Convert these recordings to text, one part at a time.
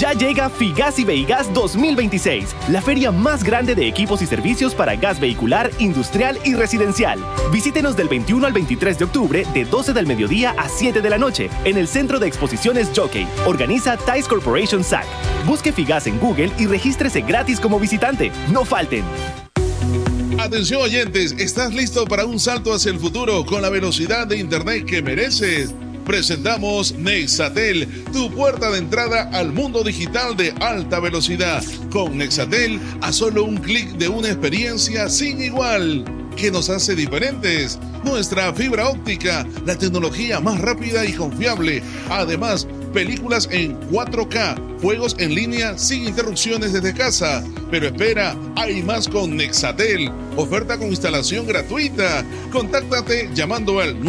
Ya llega Figas y Veigas 2026, la feria más grande de equipos y servicios para gas vehicular, industrial y residencial. Visítenos del 21 al 23 de octubre de 12 del mediodía a 7 de la noche en el Centro de Exposiciones Jockey. Organiza Thais Corporation SAC. Busque Figas en Google y regístrese gratis como visitante. ¡No falten! Atención oyentes, ¿estás listo para un salto hacia el futuro con la velocidad de internet que mereces? Presentamos Nexatel, tu puerta de entrada al mundo digital de alta velocidad. Con Nexatel, a solo un clic de una experiencia sin igual. ¿Qué nos hace diferentes? Nuestra fibra óptica, la tecnología más rápida y confiable. Además, películas en 4K, juegos en línea sin interrupciones desde casa. Pero espera, hay más con Nexatel. Oferta con instalación gratuita. Contáctate llamando al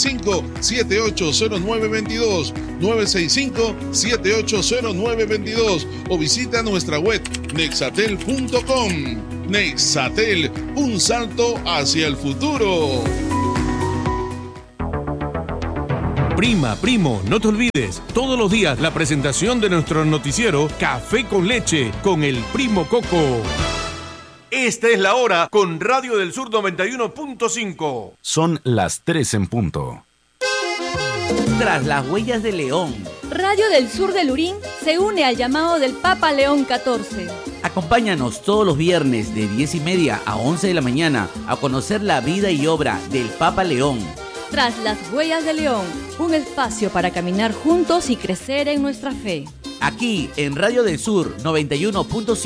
965-780922, 965-780922 o visita nuestra web nexatel.com. Nexatel, un salto hacia el futuro. Prima, primo, no te olvides, todos los días la presentación de nuestro noticiero Café con Leche con el Primo Coco. Esta es la hora con Radio del Sur 91.5. Son las 3 en punto. Tras las huellas de León, Radio del Sur de Lurín se une al llamado del Papa León XIV. Acompáñanos todos los viernes de 10:30 a 11 de la mañana a conocer la vida y obra del Papa León. Tras las huellas de León, un espacio para caminar juntos y crecer en nuestra fe. Aquí en Radio del Sur 91.5.